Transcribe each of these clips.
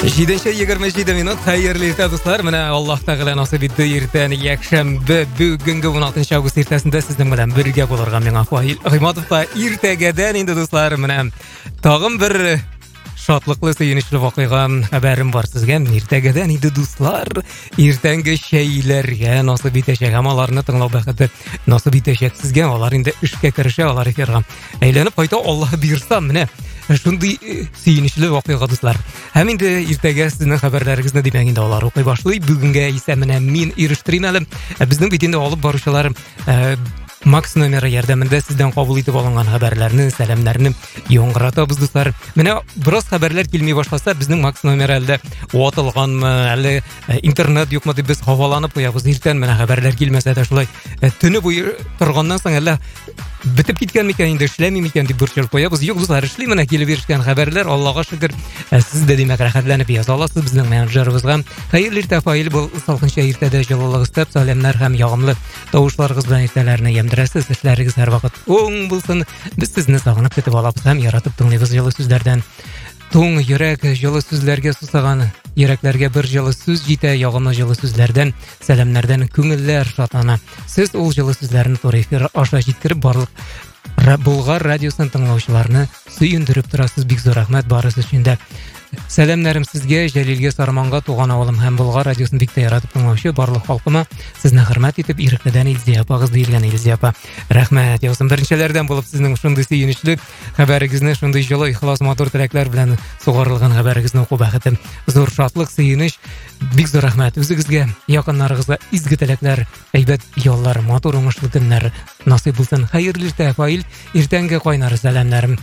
7:27 минут. Хәерле иртә дуслар. Менә Аллаһ Тәгалә насыйп итте иртәне якшәмбе бүгенге 16 август иртәсендә сезнең белән бергә булырга миңа Фаил Гыйматовка иртәгәдән инде дуслар. Менә тагын бер шатлыклы, сөенечле вакыйга хәбәрем бар сезгә. Иртәгәдән инде дуслар, иртәнге шәйләргә насыйп итәчәк. Һәм аларны тыңлау бәхете насыйп итәчәк сезгә. Алар инде эшкә керешә, алар эфирга әйләнеп кайта, Аллаһ бирса. Менә шундый сөенечле вакыйга дуслар. Һәм инде иртәгә сезнең хәбәрләрегезне димәк инде алар укый башлый. Бүгенгә исә менә мин ирештерим әле. Безнең бит инде алып баручылар Макс номеры ярдәмендә сездән кабул итеп алынган хәбәрләрне, сәламнәрне яңгыратабыз дуслар. Менә бераз хәбәрләр килми башласа, безнең Макс номеры әле ватылганмы, әле интернет юкмы дип без хаваланып куябыз. Иртән менә хәбәрләр килмәсә дә шулай төне буе торганнан соң әле битеп киткән микән инде, эшләми микән дип борчылып куябыз. Юк дуслар, эшли менә килеп ирешкән хәбәрләр, Аллага шөкер. Сез дә димәк рәхәтләнеп яза аласыз безнең менеджерыбызга. Хәерле иртә Фаил, бу салкынча иртәдә җылылык истәп, сәламнар һәм ягымлы тавышларыгыз белән иртәләрне ямдырасыз. Эшләрегез һәр вакыт уң булсын. Без сезне сагынып көтеп алабыз һәм яратып тыңлыйбыз җылы сүзләрдән. Туң йөрәк җылы сүзләргә сусаган, йөрәкләргә бер җылы сүз җитә, ягымлы җылы сүзләрдән, сәламнәрдән күңелләр шатлана. Сез ул җылы сүзләрне туры эфир аша җиткереп барлык Болгар радиосын тыңлаучыларны сөендереп торасыз. Бик зур рәхмәт барысы өчен дә. Сәламнәрем сезгә, Җәлилгә, Сарманга, туган авылым һәм Болгар радиосын бик тә яратып тыңлаучы барлык халкыма сезне хөрмәт итеп, ирекледән Илзия апагыз диелгән. Илзия апа, рәхмәт. Яусым беренчеләрдән булып сезнең шундый сөенечле хәбәрегезне, шундый җылы, ихлас, матур теләкләр белән сугарылган хәбәрегезне уку бәхетем. Зур шатлык, сөенеч. Бик зур рәхмәт. Үзегезгә, якыннарыгызга изге теләкләр, әйбәт яллар, матур уңышлы көннәр насыйп булсын. Хәерле иртә Фаил, иртәнге кайнар сәламнәрем.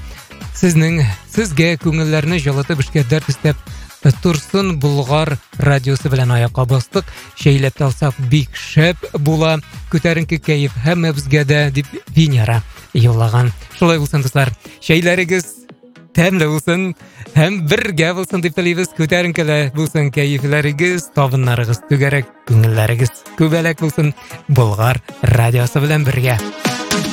Сезгә күңелләрне җылытып эшкә дәрт истәп Турсын Болгар радиосы белән аякка бастык. Шәйләп талсак бик шәп була. Күтәренке кәеф һәммәбезгә дә дип Венера юллаган. Шулай булсын дуслар. Шәйләрегез тәмле булсын һәм бергә булсын дип телибез. Күтәренкеле булсын кәефләрегез, табыннарыгыз түгәрәк, күңелләрегез күбәләк булсын. Болгар радиосы белән бергә.